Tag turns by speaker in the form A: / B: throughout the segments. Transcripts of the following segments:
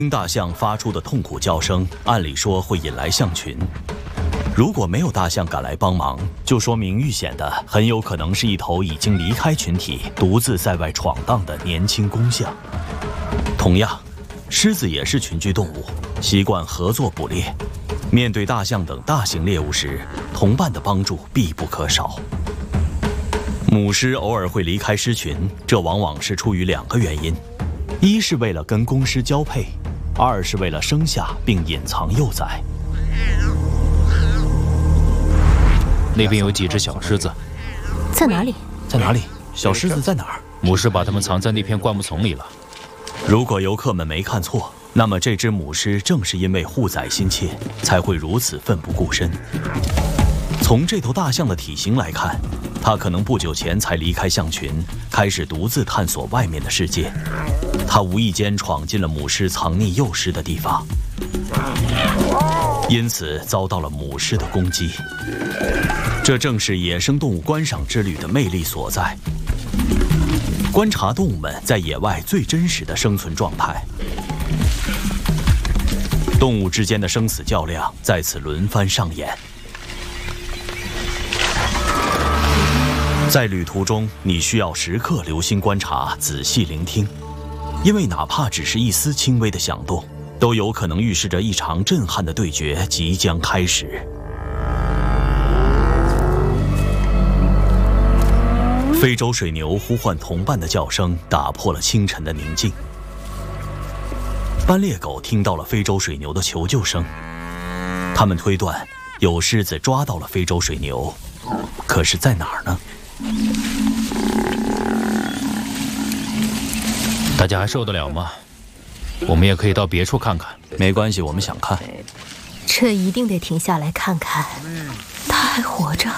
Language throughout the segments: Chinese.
A: 大象发出的痛苦叫声，按理说会引来象群。如果没有大象赶来帮忙，就说明遇险的很有可能是一头已经离开群体、独自在外闯荡的年轻公象。同样，狮子也是群居动物，习惯合作捕猎。面对大象等大型猎物时，同伴的帮助必不可少。母狮偶尔会离开狮群，这往往是出于2个原因：一是为了跟公狮交配，2是为了生下并隐藏幼崽。
B: 那边有几只小狮子，
C: 在哪里？
A: 在哪里？小狮子在哪儿？
B: 母狮把它们藏在那片灌木丛里了。
A: 如果游客们没看错，那么这只母狮正是因为护崽心切，才会如此奋不顾身。从这头大象的体型来看，它可能不久前才离开象群，开始独自探索外面的世界。它无意间闯进了母狮藏匿幼狮的地方，因此遭到了母狮的攻击。这正是野生动物观赏之旅的魅力所在。观察动物们在野外最真实的生存状态，动物之间的生死较量在此轮番上演。在旅途中，你需要时刻留心观察，仔细聆听，因为哪怕只是一丝轻微的响动，都有可能预示着一场震撼的对决即将开始。非洲水牛呼唤同伴的叫声打破了清晨的宁静。斑鬣狗听到了非洲水牛的求救声，他们推断有狮子抓到了非洲水牛，可是在哪儿呢？
B: 大家还受得了吗？我们也可以到别处看看。
A: 没关系，我们想看。
C: 这一定得停下来看看，他还活着。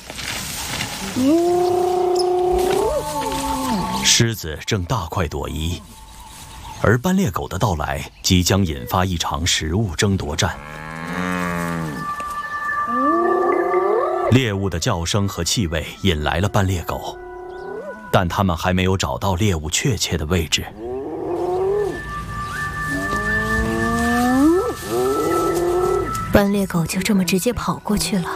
A: 狮子正大快朵颐，而斑鬣狗的到来即将引发一场食物争夺战。猎物的叫声和气味引来了斑鬣狗，但它们还没有找到猎物确切的位置。
C: 斑鬣狗就这么直接跑过去了。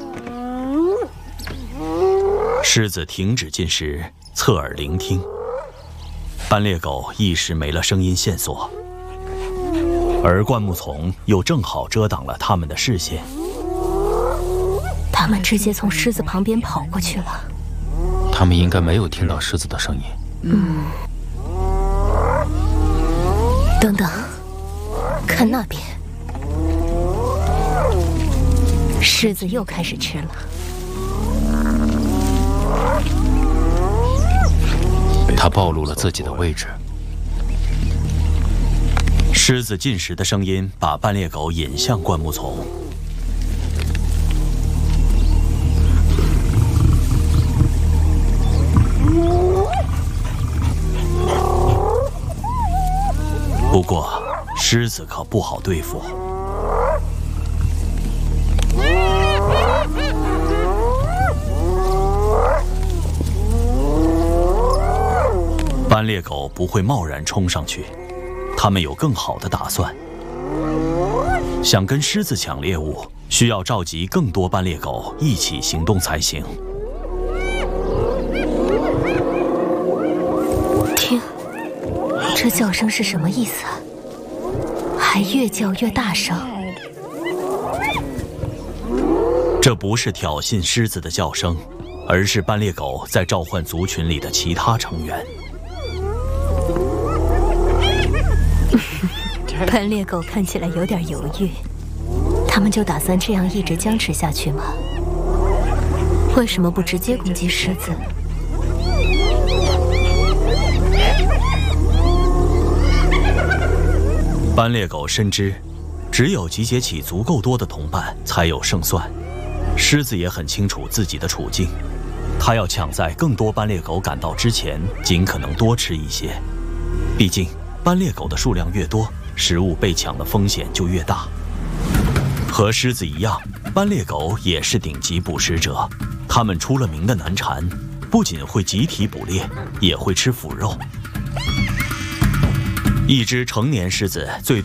A: 狮子停止进食，侧耳聆听。斑鬣狗一时没了声音线索，而灌木丛又正好遮挡了它们的视线。
C: 他们直接从狮子旁边跑过去了。
B: 他们应该没有听到狮子的声音。
C: 等等，看那边，狮子又开始吃了。
B: 它暴露了自己的位置。
A: 狮子进食的声音把斑鬣狗引向灌木丛。不过，狮子可不好对付。斑鬣狗不会贸然冲上去，它们有更好的打算。想跟狮子抢猎物，需要召集更多斑鬣狗一起行动才行。
C: 听，这叫声是什么意思？还越叫越大声。
A: 这不是挑衅狮子的叫声，而是斑鬣狗在召唤族群里的其他成员。
C: 斑鬣狗看起来有点犹豫，他们就打算这样一直僵持下去吗？为什么不直接攻击狮子？
A: 斑鬣狗深知，只有集结起足够多的同伴，才有胜算。狮子也很清楚自己的处境，它要抢在更多斑鬣狗赶到之前，尽可能多吃一些。毕竟，斑鬣狗的数量越多，食物被抢的风险就越大。和狮子一样，斑鬣狗也是顶级捕食者，它们出了名的难缠，不仅会集体捕猎，也会吃腐肉。 一只成年狮子最